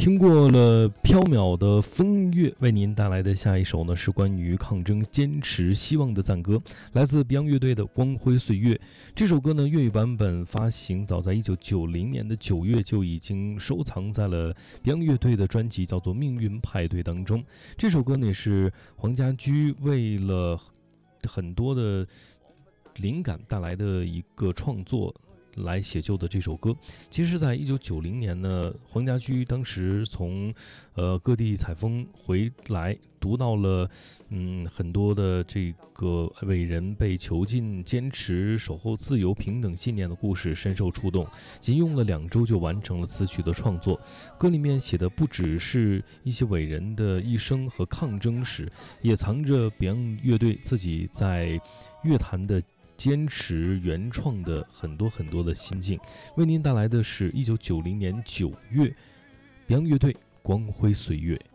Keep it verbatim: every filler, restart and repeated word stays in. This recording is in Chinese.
听过了飘渺的风乐，为您带来的下一首呢是关于抗争、坚持、希望的赞歌，来自 Beyond 乐队的《光辉岁月》。这首歌呢粤语版本发行早在一九九零年的九月就已经收藏在了 Beyond 乐队的专辑叫做《命运派对》当中。这首歌呢也是黄家驹为了很多的灵感带来的一个创作来写就的这首歌。其实在一九九零年呢，黄家驹当时从呃各地采风回来，读到了嗯很多的这个伟人被囚禁、坚持守候自由平等信念的故事，深受触动，仅用了两周就完成了词曲的创作。歌里面写的不只是一些伟人的一生和抗争史，也藏着 Beyond 乐队自己在乐坛的坚持原创的很多很多的心境。为您带来的是一九九零年九月 Beyond 乐队《光辉岁月》。